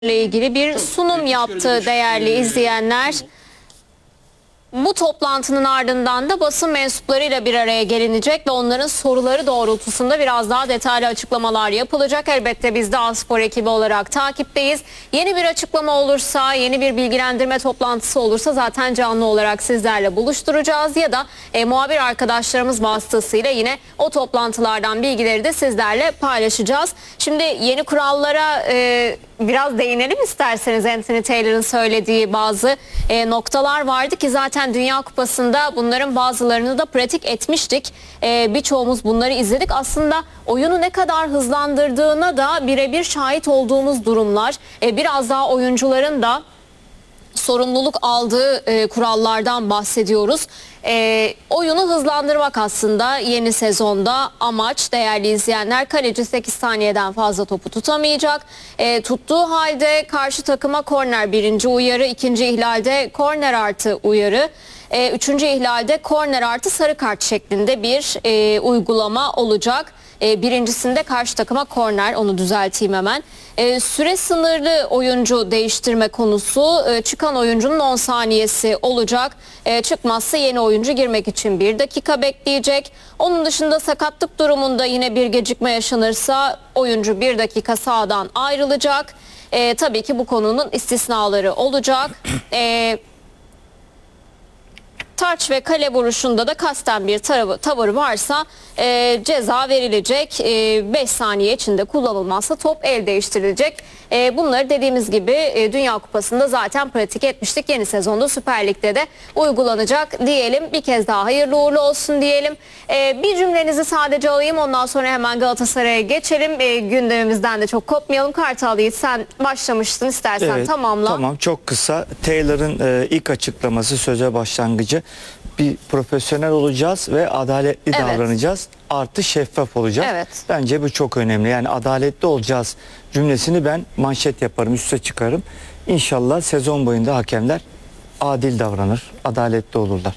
ile ilgili bir sunum yaptı değerli izleyenler. Bu toplantının ardından da basın mensuplarıyla bir araya gelinecek ve onların soruları doğrultusunda biraz daha detaylı açıklamalar yapılacak. Elbette biz de A-Spor ekibi olarak takipteyiz. Yeni bir açıklama olursa, yeni bir bilgilendirme toplantısı olursa zaten canlı olarak sizlerle buluşturacağız ya da muhabir arkadaşlarımız vasıtasıyla yine o toplantılardan bilgileri de sizlerle paylaşacağız. Şimdi yeni kurallara biraz değinelim isterseniz. Anthony Taylor'ın söylediği bazı noktalar vardı ki zaten Dünya Kupası'nda bunların bazılarını da pratik etmiştik. Birçoğumuz bunları izledik. Aslında oyunu ne kadar hızlandırdığına da birebir şahit olduğumuz durumlar. Biraz daha oyuncuların da sorumluluk aldığı kurallardan bahsediyoruz. Oyunu hızlandırmak aslında yeni sezonda amaç değerli izleyenler. Kaleci 8 saniyeden fazla topu tutamayacak. Tuttuğu halde karşı takıma korner, birinci uyarı, ikinci ihlalde korner artı uyarı, üçüncü ihlalde korner artı sarı kart şeklinde bir uygulama olacak. Birincisinde karşı takıma korner, onu düzelteyim hemen. Süre sınırlı oyuncu değiştirme konusu, çıkan oyuncunun 10 saniyesi olacak. Çıkmazsa yeni oyuncu girmek için 1 dakika bekleyecek. Onun dışında sakatlık durumunda yine bir gecikme yaşanırsa oyuncu 1 dakika sahadan ayrılacak. Tabii ki bu konunun istisnaları olacak. Taç ve kale vuruşunda da kasten bir tavır varsa ceza verilecek. 5 saniye içinde kullanılmazsa top el değiştirilecek. Bunları dediğimiz gibi Dünya Kupası'nda zaten pratik etmiştik. Yeni sezonda Süper Lig'de de uygulanacak diyelim. Bir kez daha hayırlı uğurlu olsun diyelim. Bir cümlenizi sadece alayım, ondan sonra hemen Galatasaray'a geçelim. Gündemimizden de çok kopmayalım. Kartal Yiğit, sen başlamıştın, istersen tamamla. Tamam, çok kısa. Taylor'ın ilk açıklaması, söze başlangıcı. Bir profesyonel olacağız ve adaletli davranacağız. Artı şeffaf olacağız. Bence bu çok önemli. Yani adaletli olacağız cümlesini ben manşet yaparım, üste çıkarım. İnşallah sezon boyunda hakemler adil davranır, adaletli olurlar.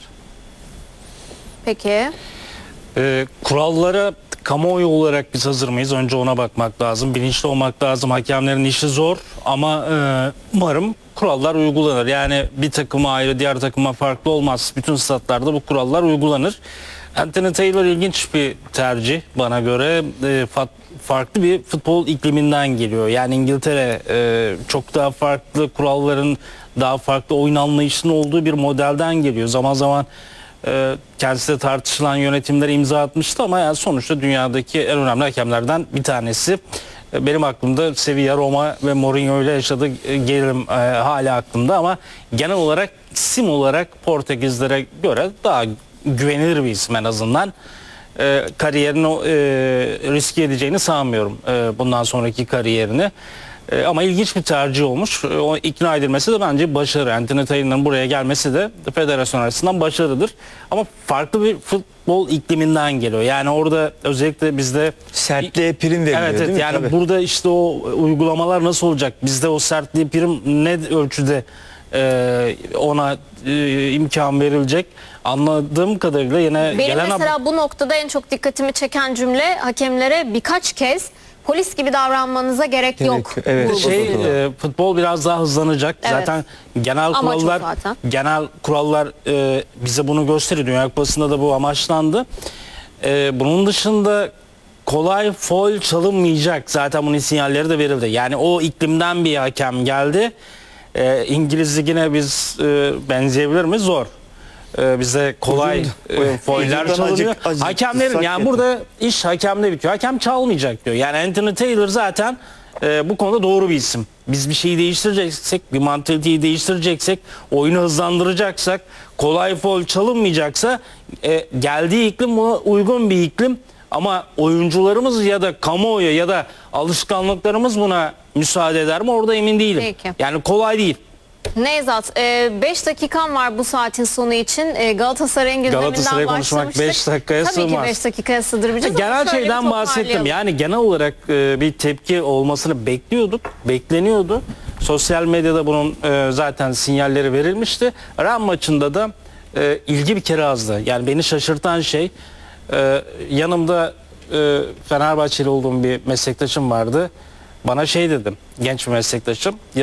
Peki. Kurallara kamuoyu olarak biz hazır mıyız? Önce ona bakmak lazım. Bilinçli olmak lazım. Hakemlerin işi zor ama umarım kurallar uygulanır. Yani bir takıma ayrı, diğer takıma farklı olmaz. Bütün statlarda bu kurallar uygulanır. Anthony Taylor ilginç bir tercih bana göre. Farklı bir futbol ikliminden geliyor. Yani İngiltere çok daha farklı kuralların, daha farklı oyun anlayışının olduğu bir modelden geliyor. Zaman zaman kendisi de tartışılan yönetimlere imza atmıştı ama yani sonuçta dünyadaki en önemli hakemlerden bir tanesi. Benim aklımda Sevilla, Roma ve Mourinho ile yaşadığı gerilim hala aklımda ama genel olarak isim olarak Portekizlere göre daha güvenilir bir isim en azından. Kariyerini riske edeceğini sanmıyorum, bundan sonraki kariyerini. Ama ilginç bir tercih olmuş. O ikna edilmesi de bence başarı. Anthony Taylor'ın buraya gelmesi de federasyon açısından başarıdır. Ama farklı bir futbol ikliminden geliyor. Yani orada özellikle bizde sertliğe prim veriliyor, evet, değil mi? yani Tabii. burada işte o uygulamalar nasıl olacak? Bizde o sertliğe prim ne ölçüde ona imkan verilecek? Anladığım kadarıyla yine benim mesela bu noktada en çok dikkatimi çeken cümle, hakemlere birkaç kez polis gibi davranmanıza gerek yok. Futbol biraz daha hızlanacak. Zaten genel kurallar bize bunu gösteriyor. Dünya Kupası'nda da bu amaçlandı. Bunun dışında kolay faul çalınmayacak. Zaten bunun sinyalleri de verildi. Yani o iklimden bir hakem geldi. İngiliz Ligi'ne biz benzeyebilir miyiz? Zor. Bize kolay fauller çalınıyor. Hakemlerin, yani burada iş hakemde bitiyor. Hakem çalmayacak diyor. Yani Anthony Taylor zaten bu konuda doğru bir isim. Biz bir şeyi değiştireceksek, bir mantaliteyi değiştireceksek, oyunu hızlandıracaksak, kolay faul çalınmayacaksa geldiği iklim buna uygun bir iklim. Ama oyuncularımız ya da kamuoyu ya da alışkanlıklarımız buna müsaade eder mi? Orada emin değilim. Peki. Yani kolay değil. Nevzat, 5 dakikam var bu saatin sonu için. Galatasaray'ın gündeminden konuşmak 5 dakikaya Tabii sığmaz. ki 5 dakikaya sığdırmayacağız. Genel şeyden bahsettim. Yani genel olarak bir tepki olmasını bekleniyordu. Sosyal medyada bunun zaten sinyalleri verilmişti. Ren maçında da ilgi bir kere azdı. Yani beni şaşırtan şey, yanımda Fenerbahçeli olduğum bir meslektaşım vardı. bana şey dedim, genç bir meslektaşım,